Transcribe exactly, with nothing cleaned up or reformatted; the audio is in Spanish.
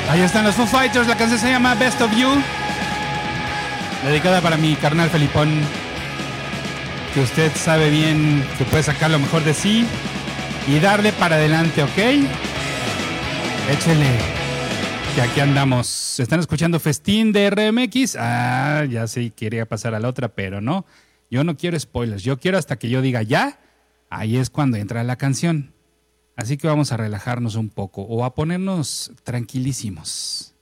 Ahí están los Foo Fighters, la canción se llama Best of You, dedicada para mi carnal Felipón, que usted sabe bien que puede sacar lo mejor de sí y darle para adelante, ¿ok? Échele, que aquí andamos. Están escuchando Festín de R M X. Ah, ya sí, quería pasar a la otra, pero no. Yo no quiero spoilers, yo quiero hasta que yo diga ya, ahí es cuando entra la canción. Así que vamos a relajarnos un poco o a ponernos tranquilísimos.